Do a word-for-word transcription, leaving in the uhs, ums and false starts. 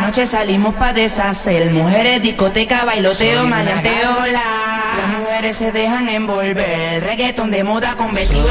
noche salimos pa' deshacer. Mujeres, discoteca, bailoteo, maleanteo. Las mujeres se dejan envolver. Reggaetón de moda con vestido.